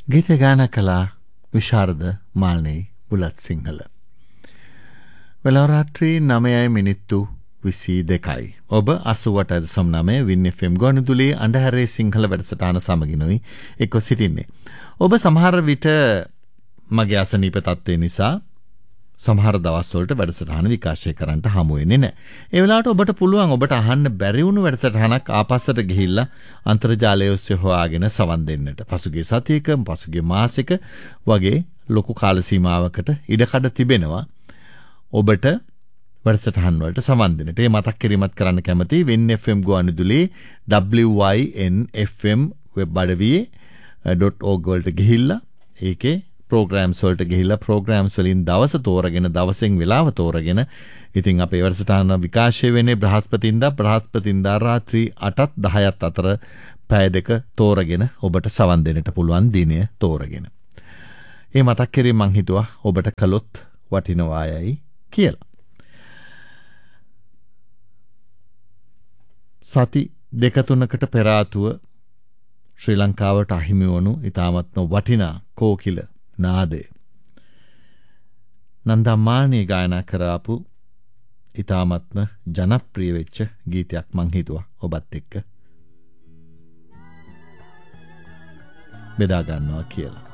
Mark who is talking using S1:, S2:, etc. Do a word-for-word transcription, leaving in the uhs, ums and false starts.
S1: ගීත ගායනා කළා විශාරද මාල්නේ බුලත් සිංහල. වෙලාව රාත්‍රී නවයයි මිනිත්තු විසි දෙකයි. ඔබ අසූවට දශම නවය වින් එෆ් එම් ගුවන්විදුලියේ අන්ධහැරේ සිංහල වැඩසටහන සමගිනුයි එක්ව සිටින්නේ. ඔබ සමහර විට මගේ අසනීප තත්ත්වය නිසා සමහර දවස්වලට වැඩසටහන විකාශය කරන්නට හමු වෙන්නේ නැහැ. ඒ වෙලාවට ඔබට පුළුවන් ඔබට අහන්න බැරි වුණු වැඩසටහනක් ආපස්සට ගිහිල්ලා අන්තර්ජාලය ඔස්සේ හොයාගෙන සවන් දෙන්නට. පසුගිය සතියක, පසුගිය මාසෙක වගේ ලොකු කාල සීමාවකට ඉඩකඩ තිබෙනවා ඔබට වැඩසටහන් වලට සවන් දෙන්නට. ඒ මතක් කිරීමත් කරන්න කැමතියි. වින් එෆ් එම් ගුවන්විදුලියේ ඩබ්ලිව් වයි එන් එෆ් එම් වෙබ් අඩවියේ .org වලට ගිහිල්ලා ඒකේ ප්‍රෝග්‍රෑම්ස් වලට ගිහිල්ලා ප්‍රෝග්‍රෑම්ස් වලින් දවස තෝරගෙන දවසෙන් වෙලාව තෝරගෙන ඉතින් අපේ වැඩසටහන විකාශය වෙන්නේ බ්‍රහස්පතින්දා බ්‍රහස්පතින්දා රාත්‍රී අටත් දහයත් අතර පැය දෙක තෝරගෙන ඔබට සවන් දෙන්නට පුළුවන් දිනය තෝරගෙන. මේ මතක් කිරීම මං හිතුවා ඔබට කළොත් වටිනවායයි කියලා. සති දෙක තුනකට පෙර ආතුව ශ්‍රී ලංකාවට අහිමි වුණු ඉතාමත්ම වටිනා කෝකිල නාදේ නන්දා මාල්නේ ගායනා කරාපු ඉතාමත්ම ජනප්‍රිය වෙච්ච ගීතයක් මං හිතුවා ඔබත් එක්ක බෙදා ගන්නවා කියලා.